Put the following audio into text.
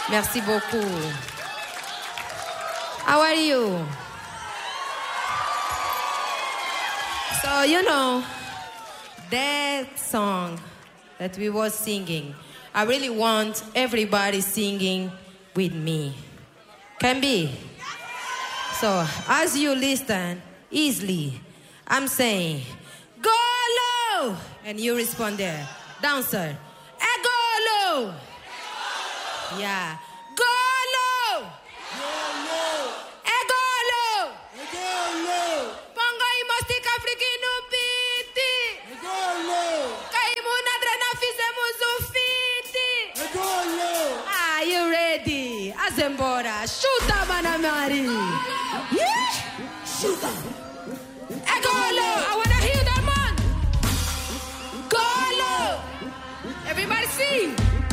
Merci beaucoup. How are you? So, you know, that song that we were singing, I really want everybody singing with me. Can be? So, as you listen, easily, I'm saying, go low! And you respond there. Dancer, go low! Yeah. Go low! Go low! Pongo y mostica africano piti! Kaimu na drena fizemos fiti! Ah, you ready? Azembora, chuta, Manamari! Yeah? Chuta! Go low! I wanna hear that, man! Go low! Everybody sing!